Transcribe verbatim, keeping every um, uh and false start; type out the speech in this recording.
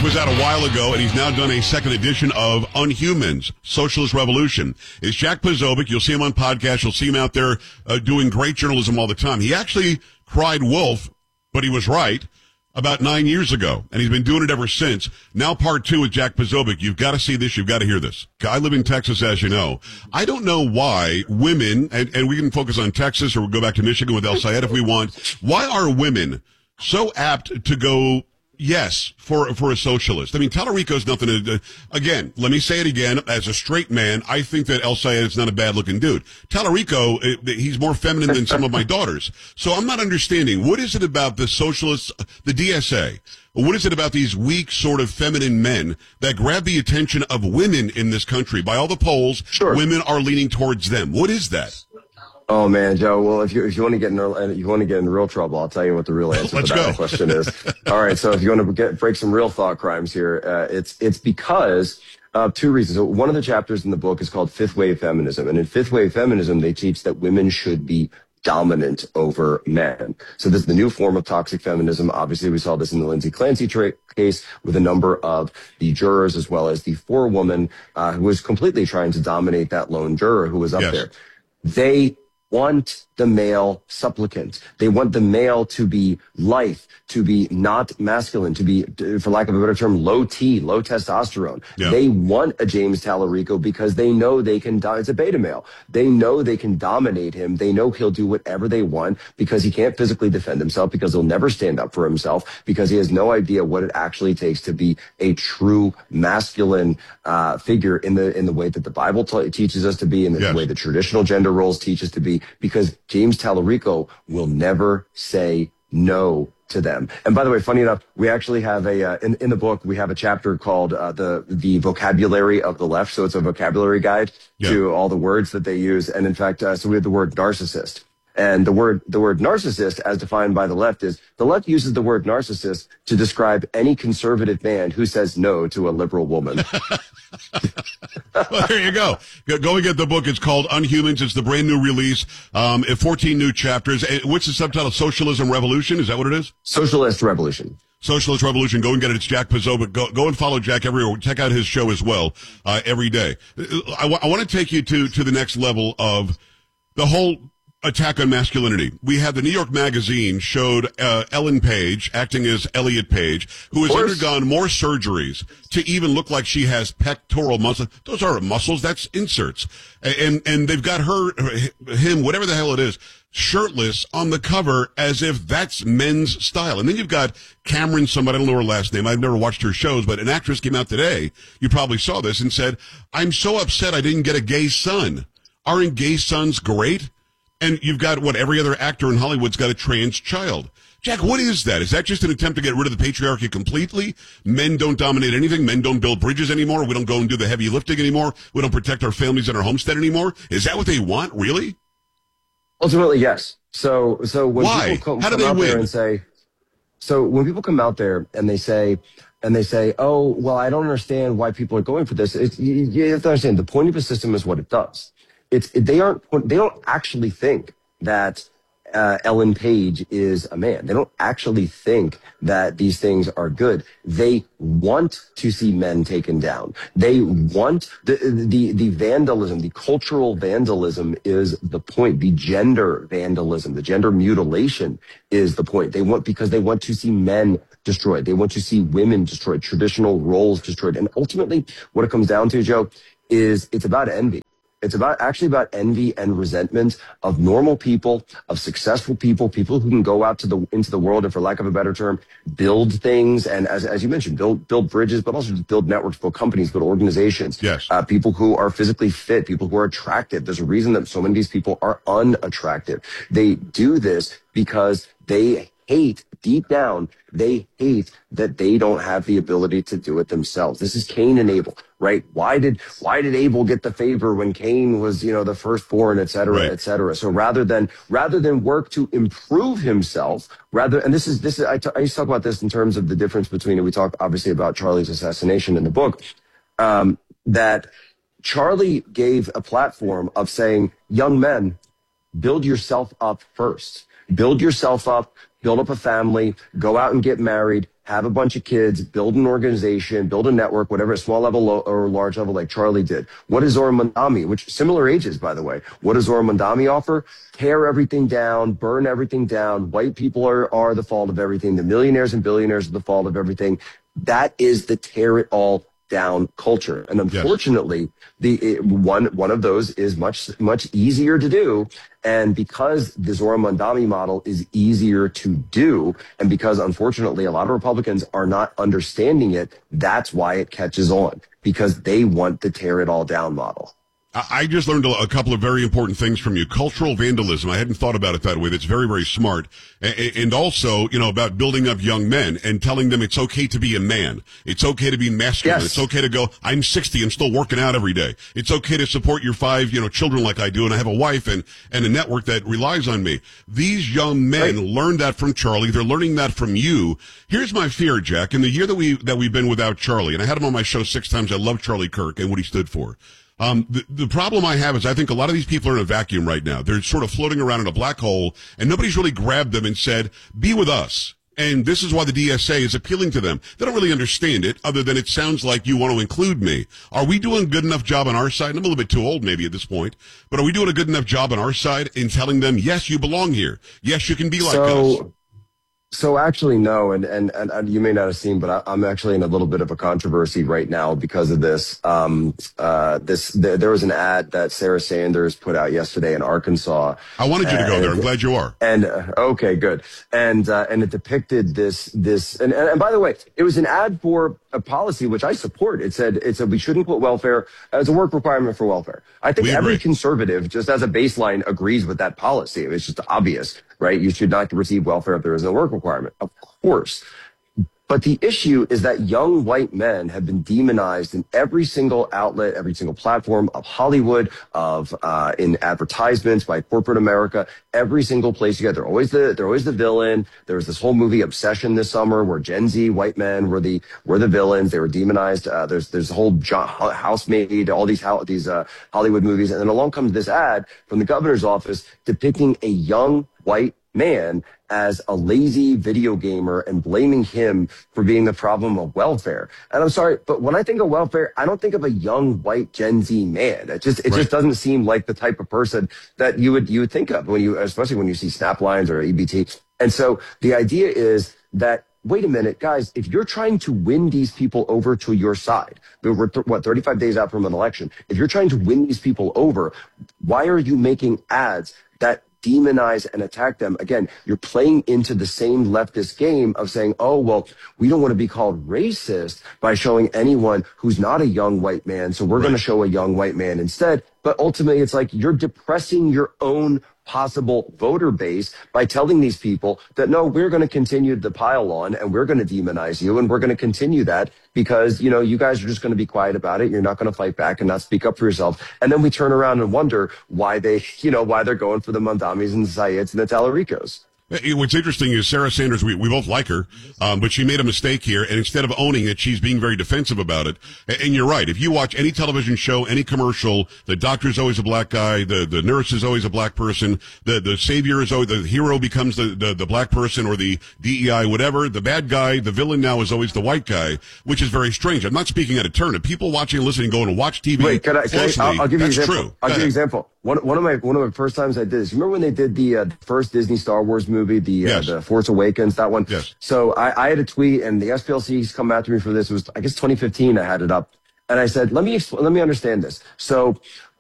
was out a while ago, and he's now done a second edition of Unhumans, Socialist Revolution. It's Jack Posobiec. You'll see him on podcasts. You'll see him out there uh, doing great journalism all the time. He actually cried wolf, but he was right, about nine years ago, and he's been doing it ever since. Now part two with Jack Posobiec. You've got to see this. You've got to hear this. I live in Texas, as you know. I don't know why women, and, and we can focus on Texas or we'll go back to Michigan with El Sayed if we want. Why are women so apt to go, yes, for for a socialist? I mean, Tallarico's nothing to, uh, again, let me say it again. As a straight man, I think that El Sayed is not a bad-looking dude. Tallarico, uh, he's more feminine than some of my daughters. So I'm not understanding. What is it about the socialists, the D S A? What is it about these weak, sort of feminine men that grab the attention of women in this country? By all the polls, sure, women are leaning towards them. What is that? Oh man, Joe. Well, if you if you want to get in if you want to get in real trouble, I'll tell you what the real answer Let's to that go. question is. All right. So if you want to get break some real thought crimes here, uh, it's it's because of two reasons. So one of the chapters in the book is called Fifth Wave Feminism, and in Fifth Wave Feminism, they teach that women should be dominant over men. So this is the new form of toxic feminism. Obviously, we saw this in the Lindsay Clancy tra- case with a number of the jurors, as well as the forewoman uh, who was completely trying to dominate that lone juror who was up yes. there. They want the male supplicant. They want the male to be lithe, to be not masculine, to be, for lack of a better term, low T, low testosterone. Yeah. They want a James Tallarico because they know they can, do- it's a beta male. They know they can dominate him. They know he'll do whatever they want because he can't physically defend himself, because he'll never stand up for himself, because he has no idea what it actually takes to be a true masculine uh, figure in the in the way that the Bible t- teaches us to be, in the yes. way the traditional gender roles teach us to be, because James Tallarico will never say no to them. And by the way, funny enough, we actually have a, uh, in, in the book, we have a chapter called uh, the the vocabulary of the left. So it's a vocabulary guide yeah. to all the words that they use. And in fact, uh, so we have the word narcissist. And the word the word narcissist, as defined by the left, is the left uses the word narcissist to describe any conservative man who says no to a liberal woman. Well, there you go. go. Go and get the book. It's called Unhumans. It's the brand new release. Um, fourteen new chapters. What's the subtitle? Socialism Revolution? Is that what it is? Socialist Revolution. Socialist Revolution. Go and get it. It's Jack Posobiec. Go, go and follow Jack everywhere. Check out his show as well uh, every day. I, w- I want to take you to, to the next level of the whole attack on masculinity. We have the New York Magazine showed uh, Ellen Page acting as Elliot Page, who has undergone more surgeries to even look like she has pectoral muscles. Those aren't muscles, that's inserts. And and they've got her, him, whatever the hell it is, shirtless on the cover as if that's men's style. And then you've got Cameron, somebody, I don't know her last name, I've never watched her shows, but an actress came out today, you probably saw this, and said, I'm so upset I didn't get a gay son. Aren't gay sons great? And you've got, what, every other actor in Hollywood's got a trans child. Jack, what is that? Is that just an attempt to get rid of the patriarchy completely? Men don't dominate anything. Men don't build bridges anymore. We don't go and do the heavy lifting anymore. We don't protect our families and our homestead anymore. Is that what they want, really? Ultimately, yes. So, so when Why? people come, How do come they out win? there and say, so when people come out there and they say, and they say, oh, well, I don't understand why people are going for this. It's, you, you have to understand the point of a system is what it does. It's they aren't they don't actually think that uh, Ellen Page is a man. They don't actually think that these things are good. They want to see men taken down. They want the the the vandalism, the cultural vandalism is the point. The gender vandalism, the gender mutilation is the point. They want because they want to see men destroyed. They want to see women destroyed, traditional roles destroyed. And ultimately, what it comes down to, Joe, is it's about envy. It's about actually about envy and resentment of normal people, of successful people, people who can go out to the into the world and, for lack of a better term, build things. And as as you mentioned, build build bridges, but also just build networks, build companies, build organizations. Yes. Uh, people who are physically fit, people who are attractive. There's a reason that so many of these people are unattractive. They do this because they hate, deep down, they hate that they don't have the ability to do it themselves. This is Cain and Abel, right? Why did why did Abel get the favor when Cain was, you know, the firstborn, et cetera, right. et cetera? So rather than rather than work to improve himself, rather, and this is this is I, t- I used to talk about this in terms of the difference between, and we talk obviously about Charlie's assassination in the book, um, that Charlie gave a platform of saying, young men, build yourself up first. Build yourself up, build up a family, go out and get married, have a bunch of kids, build an organization, build a network, whatever, a small level or large level like Charlie did. What does Zohran Mamdani, which similar ages, by the way, what does Zohran Mamdani offer? Tear everything down, burn everything down. White people are, are the fault of everything. The millionaires and billionaires are the fault of everything. That is the tear it all down culture. And unfortunately, yes. the it, one one of those is much much easier to do. And because the Zohran Mamdani model is easier to do, and because unfortunately a lot of Republicans are not understanding it, that's why it catches on, because they want the tear it all down model. I just learned a couple of very important things from you. Cultural vandalism. I hadn't thought about it that way. That's very, very smart. And also, you know, about building up young men and telling them it's okay to be a man. It's okay to be masculine. Yes. It's okay to go, I'm sixty and still working out every day. It's okay to support your five, you know, children like I do. And I have a wife and, and a network that relies on me. These young men right. learned that from Charlie. They're learning that from you. Here's my fear, Jack. In the year that we, that we've been without Charlie, and I had him on my show six times. I love Charlie Kirk and what he stood for. Um, the, the problem I have is I think a lot of these people are in a vacuum right now. They're sort of floating around in a black hole, and nobody's really grabbed them and said, be with us. And this is why the D S A is appealing to them. They don't really understand it, other than it sounds like you want to include me. Are we doing a good enough job on our side? And I'm a little bit too old maybe at this point, but are we doing a good enough job on our side in telling them, yes, you belong here. Yes, you can be like so- us. So actually, no, and, and, and you may not have seen, but I, I'm actually in a little bit of a controversy right now because of this. Um, uh, this th- there was an ad that Sarah Sanders put out yesterday in Arkansas. I wanted you to go there. I'm glad you are. And uh, okay, good. And uh, and it depicted this this and, and and by the way, it was an ad for a policy which I support. It said it said we shouldn't put welfare as a work requirement for welfare. I think every conservative, just as a baseline, agrees with that policy. It's just obvious. Right? You should not receive welfare if there is no work requirement. Of course. But the issue is that young white men have been demonized in every single outlet, every single platform of Hollywood, of uh, in advertisements by corporate America, every single place you get. They're always the they're always the villain. There was this whole movie Obsession this summer where Gen Z white men were the were the villains. They were demonized. Uh, there's there's a whole jo- housemaid, all these how, these uh, Hollywood movies, and then along comes this ad from the governor's office depicting a young white man as a lazy video gamer and blaming him for being the problem of welfare. And I'm sorry, but when I think of welfare, I don't think of a young white Gen Z man. It just, it right. just doesn't seem like the type of person that you would, you would think of when you, especially when you see Snaplines or E B T. And so the idea is that, wait a minute, guys, if you're trying to win these people over to your side, we're, th- what, thirty-five days out from an election. If you're trying to win these people over, why are you making ads that demonize and attack them? Again, you're playing into the same leftist game of saying, oh, well, we don't want to be called racist by showing anyone who's not a young white man, so we're right. going to show a young white man instead. But ultimately, it's like you're depressing your own possible voter base by telling these people that, no, we're going to continue the pile on and we're going to demonize you and we're going to continue that because, you know, you guys are just going to be quiet about it. You're not going to fight back and not speak up for yourself. And then we turn around and wonder why they, you know, why they're going for the Mamdanis and the Zayeds and the Talaricos. What's interesting is Sarah Sanders, we, we both like her, um, but she made a mistake here, and instead of owning it, she's being very defensive about it. And, and you're right. If you watch any television show, any commercial, the doctor's always a black guy, the, the nurse is always a black person, the, the savior is always, the hero becomes the, the, the black person or the D E I, whatever. The bad guy, the villain now is always the white guy, which is very strange. I'm not speaking out of turn. If people watching and listening going to watch T V Wait, can I, closely, can I, I'll, I'll give you that's an example. true. I'll give you an example. One, one of my, one of my first times I did this. You remember when they did the, uh, first Disney Star Wars movie, the, yes. uh, the Force Awakens, that one? Yes. So I, I had a tweet and the S P L C's come after me for this. It was, I guess, twenty fifteen. I had it up and I said, let me, expl- let me understand this. So